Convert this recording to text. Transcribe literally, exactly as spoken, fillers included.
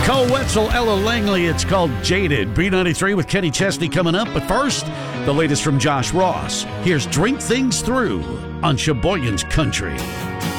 Cole Wetzel, Ella Langley. It's called Jaded. B ninety-three with Kenny Chesney coming up. But first, the latest from Josh Ross. Here's Drink Things Through on Sheboygan's Country.